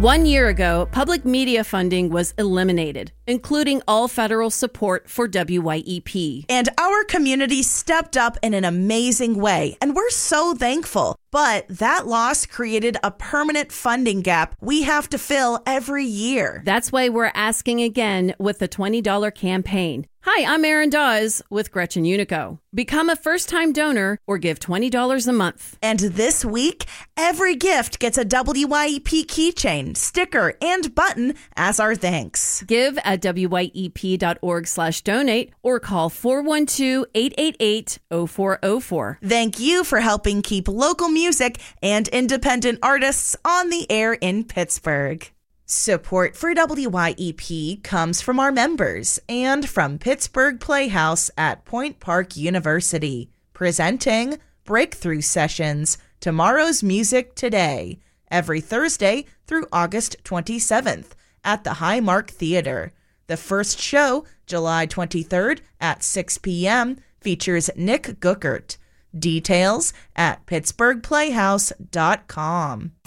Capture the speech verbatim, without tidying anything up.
One year ago, public media funding was eliminated, including all federal support for W Y E P. And our community stepped up in an amazing way, and we're so thankful. But that loss created a permanent funding gap we have to fill every year. That's why we're asking again with the twenty dollars campaign. Hi, I'm Erin Dawes with Gretchen Unico. Become a first-time donor or give twenty dollars a month. And this week, every gift gets a W Y E P keychain, sticker, and button as our thanks. Give at W Y E P dot org slash donate or call four one two, eight eight eight, zero four zero four. Thank you for helping keep local music and independent artists on the air in Pittsburgh. Support for W Y E P comes from our members and from Pittsburgh Playhouse at Point Park University, presenting Breakthrough Sessions, Tomorrow's Music Today, every Thursday through August twenty-seventh at the Highmark Theater. The first show, July twenty-third at six p.m., features Nick Guckert. Details at pittsburgh playhouse dot com.